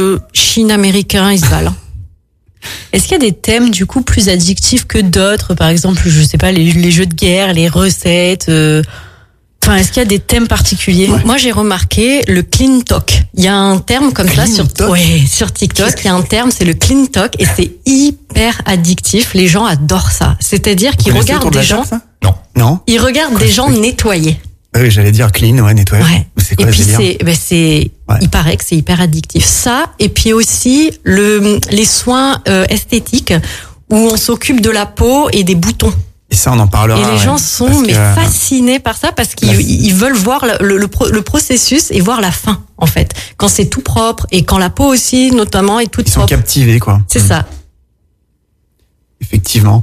Chine américain, ils se valent. Est-ce qu'il y a des thèmes du coup plus addictifs que d'autres? Par exemple, je sais pas, les jeux de guerre, les recettes. Enfin, est-ce qu'il y a des thèmes particuliers? Moi, j'ai remarqué le clean talk. Il y a un terme comme ça sur TikTok. Il y a un terme, c'est le clean talk, et c'est hyper addictif. Les gens adorent ça. C'est-à-dire qu'ils regardent des gens. Non. Ils regardent des gens nettoyer. Oui, j'allais dire clean, nettoyer. Ouais. C'est quoi, et puis il paraît que c'est hyper addictif. Ça, et puis aussi les soins esthétiques où on s'occupe de la peau et des boutons. Et ça, on en parlera. Et les gens sont fascinés par ça parce qu'ils veulent voir le processus et voir la fin, en fait. Quand c'est tout propre et quand la peau aussi, notamment, est toute propre. Ils sont captivés, quoi. C'est ça. Effectivement.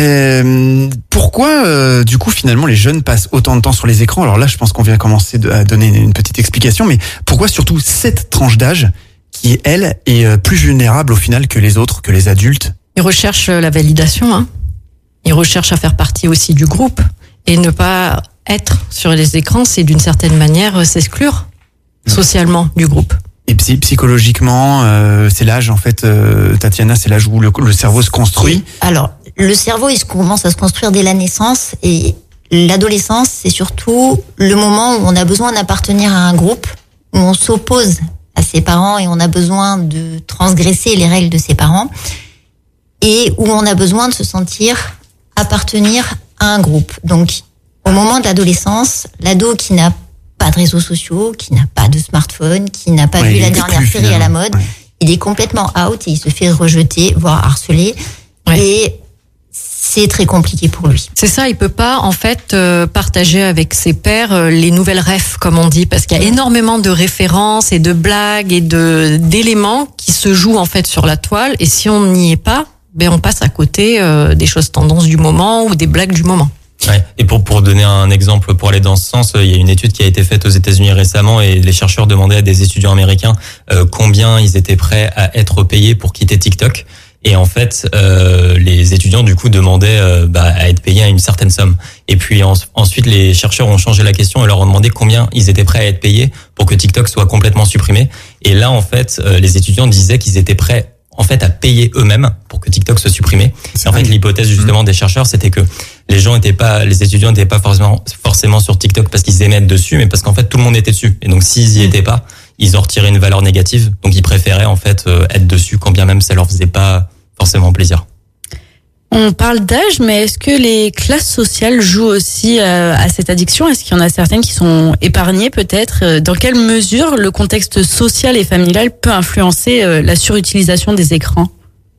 Pourquoi, du coup, finalement, les jeunes passent autant de temps sur les écrans? Alors là, je pense qu'on vient commencer à donner une petite explication, mais pourquoi surtout cette tranche d'âge qui, elle, est plus vulnérable au final que les autres, que les adultes? Ils recherchent la validation, hein. Ils recherchent à faire partie aussi du groupe. Et ne pas être sur les écrans, c'est d'une certaine manière s'exclure socialement du groupe. Et psychologiquement, c'est l'âge, en fait, Tatiana, c'est l'âge où le cerveau se construit. Alors, le cerveau, il commence à se construire dès la naissance, et l'adolescence, c'est surtout le moment où on a besoin d'appartenir à un groupe, où on s'oppose à ses parents et on a besoin de transgresser les règles de ses parents, et où on a besoin de se sentir appartenir à un groupe. Donc, au moment de l'adolescence, l'ado qui n'a pas de réseaux sociaux, qui n'a pas de smartphone, qui n'a pas vu la dernière série à la mode, il est complètement out et il se fait rejeter, voire harceler. Et c'est très compliqué pour lui. C'est ça, il peut pas en fait partager avec ses pairs les nouvelles refs, comme on dit, parce qu'il y a énormément de références et de blagues et d'éléments qui se jouent en fait sur la toile, et si on n'y est pas, on passe à côté des choses tendances du moment ou des blagues du moment. Ouais. Et pour donner un exemple, pour aller dans ce sens, il y a une étude qui a été faite aux États-Unis récemment, et les chercheurs demandaient à des étudiants américains combien ils étaient prêts à être payés pour quitter TikTok. Et en fait, les étudiants du coup demandaient à être payés à une certaine somme. Et puis ensuite, les chercheurs ont changé la question et leur ont demandé combien ils étaient prêts à être payés pour que TikTok soit complètement supprimé. Et là, en fait, les étudiants disaient qu'ils étaient prêts en fait à payer eux-mêmes pour que TikTok soit supprimé. Et en fait, l'hypothèse justement des chercheurs, c'était que les étudiants n'étaient pas forcément sur TikTok parce qu'ils aimaient être dessus, mais parce qu'en fait tout le monde était dessus. Et donc s'ils y étaient pas, ils en retiraient une valeur négative. Donc ils préféraient en fait être dessus, quand bien même ça leur faisait pas forcément plaisir. On parle d'âge, mais est-ce que les classes sociales jouent aussi à cette addiction? Est-ce qu'il y en a certaines qui sont épargnées peut-être? Dans quelle mesure le contexte social et familial peut influencer la surutilisation des écrans?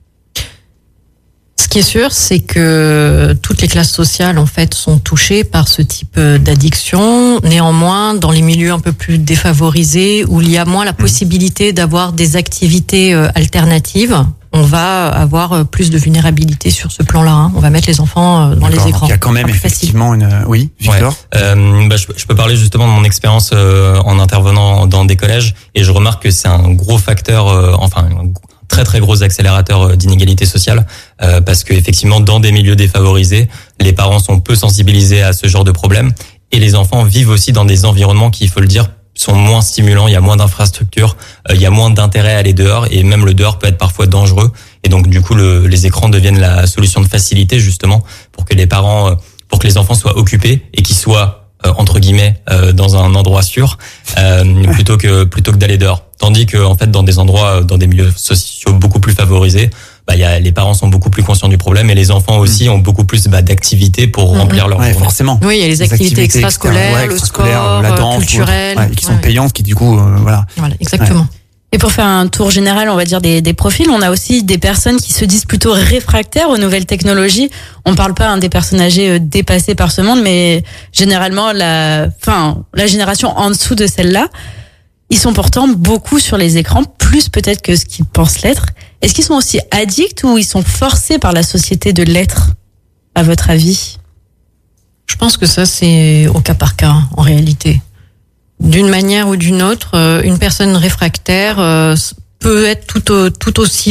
Ce qui est sûr, c'est que toutes les classes sociales en fait sont touchées par ce type d'addiction. Néanmoins, dans les milieux un peu plus défavorisés, où il y a moins la possibilité d'avoir des activités alternatives, on va avoir plus de vulnérabilité sur ce plan-là. Hein. On va mettre les enfants dans les écrans. Il y a quand même effectivement Oui, Victor. Je peux parler justement de mon expérience en intervenant dans des collèges, et je remarque que c'est un gros facteur, un très très gros accélérateur d'inégalité sociale, parce que effectivement dans des milieux défavorisés, les parents sont peu sensibilisés à ce genre de problème, et les enfants vivent aussi dans des environnements qui, il faut le dire, sont moins stimulants, il y a moins d'infrastructures, il y a moins d'intérêt à aller dehors, et même le dehors peut être parfois dangereux. Et donc du coup les écrans deviennent la solution de facilité justement pour que les enfants soient occupés et qu'ils soient entre guillemets dans un endroit sûr, plutôt que d'aller dehors. Tandis que en fait dans des endroits, dans des milieux sociaux beaucoup plus favorisés, les parents sont beaucoup plus conscients du problème, et les enfants aussi ont beaucoup plus d'activités pour remplir leur journée. Forcément. Oui, il y a les activités extrascolaires, le sport, la danse, culturel, qui sont payantes, qui du coup Voilà, exactement. Ouais. Et pour faire un tour général, on va dire des profils, on a aussi des personnes qui se disent plutôt réfractaires aux nouvelles technologies. On parle pas des personnes âgées dépassées par ce monde, mais généralement la génération en dessous de celle-là, ils sont pourtant beaucoup sur les écrans, plus peut-être que ce qu'ils pensent l'être. Est-ce qu'ils sont aussi addicts ou ils sont forcés par la société de l'être, à votre avis? Je pense que ça, c'est au cas par cas, en réalité. D'une manière ou d'une autre, une personne réfractaire peut être tout aussi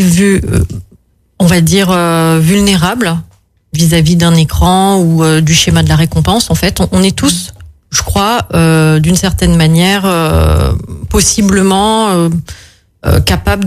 vulnérable vis-à-vis d'un écran ou du schéma de la récompense. En fait, on est tous, je crois, d'une certaine manière, possiblement capables